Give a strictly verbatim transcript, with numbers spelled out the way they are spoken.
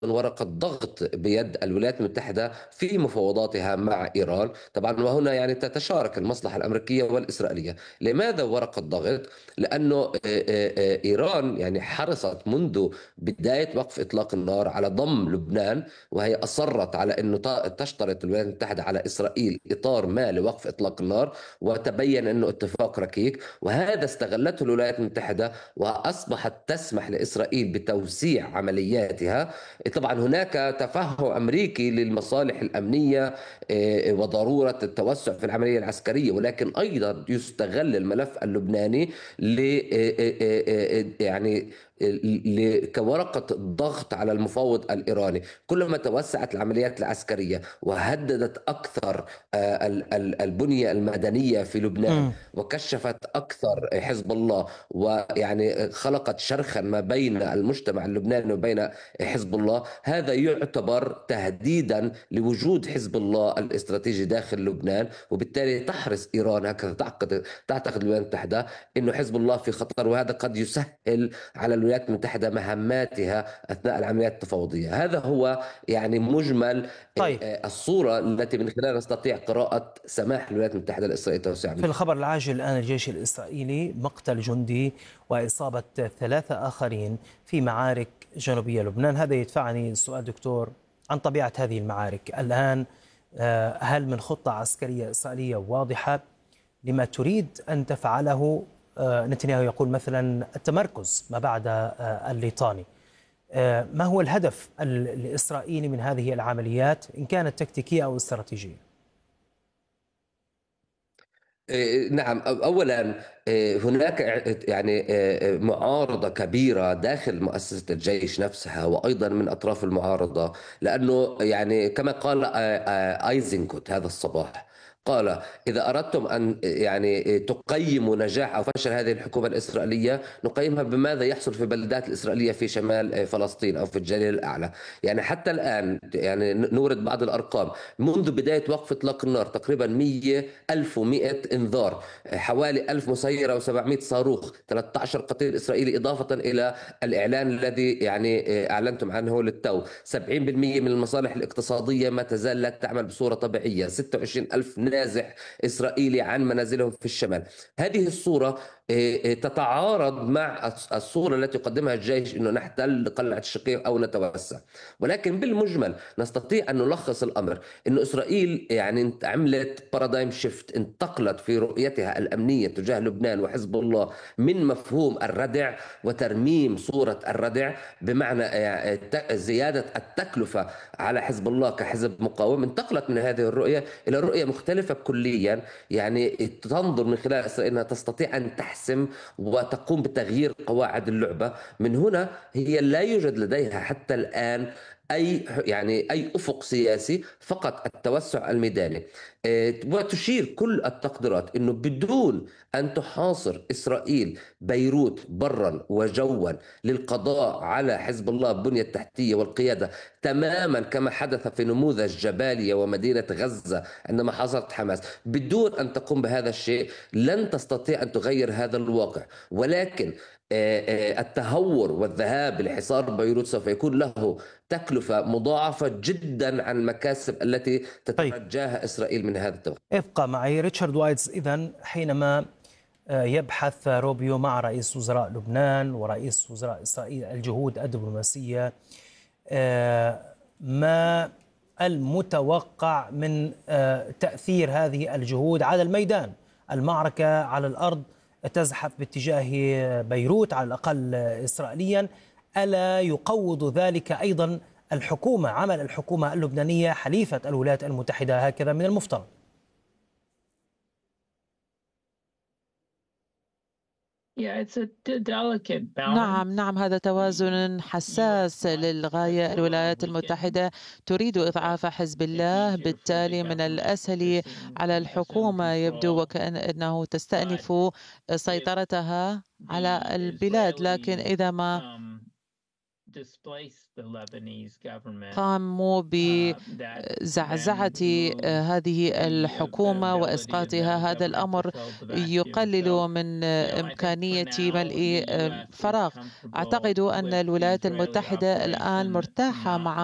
ورقة ضغط بيد الولايات المتحدة في مفاوضاتها مع إيران. طبعا وهنا يعني تتشارك المصلحة الأمريكية والإسرائيلية. لماذا ورقة ضغط؟ لأنه آه، آه، آه، إيران يعني حرصت منذ بداية وقف إطلاق النار على ضم لبنان، وهي أصرت على أنه ت- تشترط الولايات المتحدة على إسرائيل إطار ما لوقف إطلاق النار، وتبين أنه اتفاق ركيك، وهذا استغلته الولايات المتحدة وأصبحت تسمح لإسرائيل بتوسيع عملياتها. طبعا هناك تفهم أمريكي للمصالح الأمنية آه، وضرورة التوسع في العملية العسكرية، ولكن أيضا يستغل الملف اللبناني ل آه، آه، آه، آه، يعني ل- كورقة ضغط على المفاوض الإيراني. كلما توسعت العمليات العسكرية وهددت أكثر آه، ال- ال- البنية المدنية في لبنان، مم. وكشفت أكثر حزب الله، ويعني خلقت شرخا ما بين المجتمع اللبناني وبين حزب الله، هذا يعتبر تهديدا لوجود حزب الله الاستراتيجي داخل لبنان. وبالتالي تحرص إيران، هكذا تعتقد تعتقد الولايات المتحدة، أنه حزب الله في خطر، وهذا قد يسهل على الولايات المتحدة مهماتها أثناء العمليات التفاوضية. هذا هو يعني مجمل آه، طيب، آه، الصورة التي من خلالها نستطيع قراءة سماح الولايات المتحدة الإسرائيلية توسيع في عمليات. الخبر العاجل الآن، الجيش الإسرائيلي مقتل جندي وإصابة ثلاثة آخرين في معارك جنوبية لبنان. هذا يدفعني السؤال دكتور عن طبيعة هذه المعارك الآن. آه، هل من خطة عسكرية إسرائيلية واضحة لما تريد أن تفعله؟ آه، نتنياهو يقول مثلا التمركز ما بعد آه، الليطاني. آه، ما هو الهدف ال- الإسرائيلي من هذه العمليات إن كانت تكتيكية أو استراتيجية؟ إيه، نعم. أو- أولا إيه، هناك ع- يعني إيه، معارضة كبيرة داخل مؤسسة الجيش نفسها، وأيضا من أطراف المعارضة، لأنه يعني كما قال آه، آه، أيزنكوت هذا الصباح، قال: إذا أردتم أن يعني تقيموا نجاح أو فشل هذه الحكومة الإسرائيلية، نقيمها بماذا يحصل في البلدات الإسرائيلية في شمال فلسطين أو في الجليل الأعلى. يعني حتى الآن يعني نورد بعض الأرقام. منذ بداية وقف إطلاق النار تقريبا مية ألف ومئة إنذار، حوالي ألف مسيرة و700 صاروخ، ثلاثة عشر قتيل إسرائيلي، إضافة إلى الإعلان الذي يعني أعلنتم عنه للتو. سبعين بالمئة من المصالح الاقتصادية ما تزال لا تعمل بصورة طبيعية. ستة وعشرين ألف نازح إسرائيلي عن منازلهم في الشمال. هذه الصورة إيه، إيه، تتعارض مع الص- الصورة التي يقدمها الجيش، أنه نحتل قلعة الشقيق أو نتوسع. ولكن بالمجمل نستطيع أن نلخص الأمر، أنه إسرائيل يعني عملت بارادايم شيفت، انتقلت في رؤيتها الأمنية تجاه لبنان وحزب الله من مفهوم الردع وترميم صورة الردع، بمعنى آه، الت- زيادة التكلفة على حزب الله كحزب مقاوم. انتقلت من هذه الرؤية إلى رؤية مختلفة كليا، يعني تنظر من خلال إسرائيل أنها تستطيع أن تحسم وتقوم بتغيير قواعد اللعبة. من هنا هي لا يوجد لديها حتى الآن أي يعني أي أفق سياسي، فقط التوسع الميداني. آه، وتشير كل التقديرات أنه بدون أن تحاصر إسرائيل بيروت برا وجوا للقضاء على حزب الله البنية التحتية والقيادة، تماما كما حدث في نموذج جباليا ومدينة غزة عندما حاصرت حماس، بدون أن تقوم بهذا الشيء لن تستطيع أن تغير هذا الواقع. ولكن آه، آه، التهور والذهاب لحصار بيروت سوف يكون له تكلفة مضاعفة جدا عن المكاسب التي طيب، تترجاها إسرائيل من هذا التوقيت. ابقى معي ريتشارد وايتز. إذن حينما آه، يبحث روبيو مع رئيس وزراء لبنان ورئيس وزراء إسرائيل الجهود الدبلوماسية، آه، ما المتوقع من آه، تأثير هذه الجهود على الميدان؟ المعركة على الأرض تزحف باتجاه بيروت على الأقل إسرائيليا. ألا يقوض ذلك أيضا الحكومة، عمل الحكومة اللبنانية حليفة الولايات المتحدة؟ هكذا من المفترض. نعم نعم هذا توازن حساس للغاية. الولايات المتحدة تريد إضعاف حزب الله، بالتالي من الأسهل على الحكومة يبدو وكأن أنه تستأنف سيطرتها على البلاد. لكن إذا ما قاموا بزعزعة هذه الحكومة وإسقاطها. هذا الأمر يقلل من إمكانية ملء فراغ. أعتقد أن الولايات المتحدة الآن مرتاحة مع